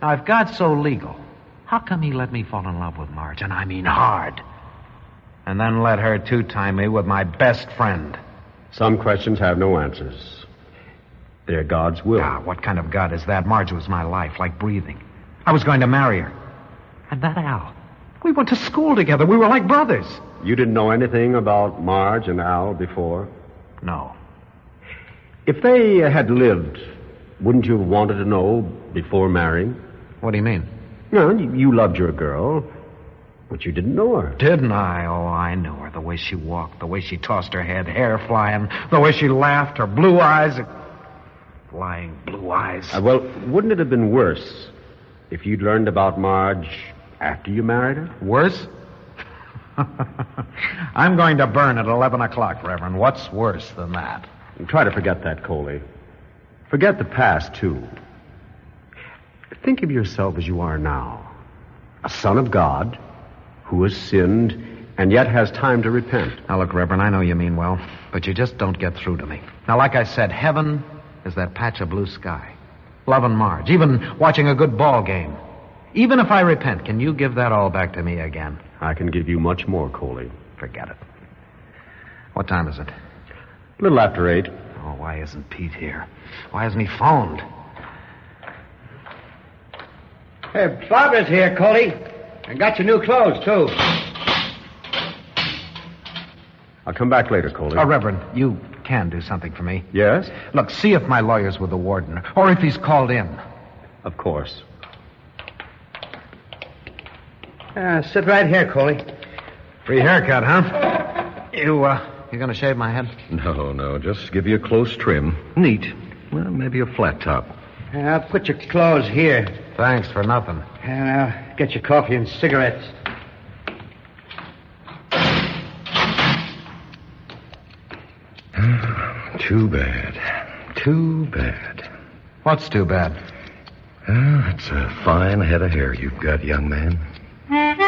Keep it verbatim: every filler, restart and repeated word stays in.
Now, if God's so legal, how come he let me fall in love with Marge, and I mean hard, and then let her two-time me with my best friend? Some questions have no answers. They're God's will. Ah, what kind of God is that? Marge was my life, like breathing. I was going to marry her. And that Al. We went to school together. We were like brothers. You didn't know anything about Marge and Al before? No. If they had lived, wouldn't you have wanted to know before marrying? What do you mean? No, you loved your girl, but you didn't know her. Didn't I? Oh, I knew her. The way she walked, the way she tossed her head, hair flying, the way she laughed, her blue eyes... Flying blue eyes. Uh, well, wouldn't it have been worse if you'd learned about Marge after you married her? Worse? I'm going to burn at eleven o'clock, Reverend. What's worse than that? And try to forget that, Coley. Forget the past, too. Think of yourself as you are now. A son of God who has sinned and yet has time to repent. Now, look, Reverend, I know you mean well, but you just don't get through to me. Now, like I said, heaven is that patch of blue sky. Loving Marge, even watching a good ball game. Even if I repent, can you give that all back to me again? I can give you much more, Coley. Forget it. What time is it? A little after eight. Oh, why isn't Pete here? Why hasn't he phoned? Hey, Barbara's here, Coley. And got your new clothes, too. I'll come back later, Coley. Oh, Reverend, you can do something for me. Yes? Look, see if my lawyer's with the warden, or if he's called in. Of course. Uh, sit right here, Coley. Free haircut, huh? You, uh, you gonna shave my head? No, no, just give you a close trim. Neat. Well, maybe a flat top. Uh, I'll put your clothes here. Thanks for nothing. And I'll get your coffee and cigarettes. Too bad. Too bad. What's too bad? Well, that's a fine head of hair you've got, young man.